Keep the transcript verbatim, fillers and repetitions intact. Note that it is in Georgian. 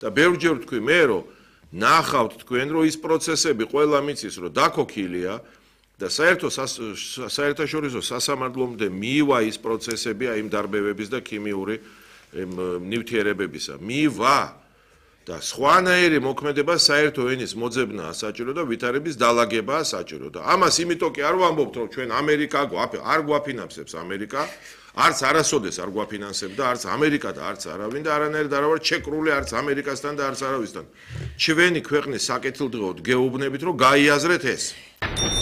და ბევრჯერ ვთქვი მე რომ ნახავთ თქვენ რომ ის პროცესები ყველა მიცის რომ დაქოქილია და საერთო საერთაშორისო სასამართლომდე მივა ის პროცესები აი იმ დარბევების და ქიმიური ნივთიერებებისა მივა და სხვანაირი მოქმედება საერთო ენის მოძებნაა საჭირო და ვითარების დალაგებაა საჭირო და ამას იმიტომ კი არ ვამბობთ რომ ჩვენ ამერიკა არ გვაფინანსებს ამერიკა არც არასოდეს არ გვაფინანსებდა არც ამერიკა და არც არავინ და არანაირად არ ვარ ჩეკრული არც ამერიკასთან და არც არავისთან ჩვენი ქვეყნის საკეთილდღეოდ გეუბნებით რომ გაიაზრეთ ეს